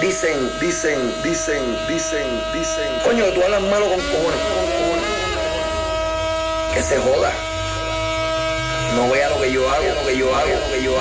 Coño, tú hablas malo con cojones. Que se joda. No vea lo que yo hago,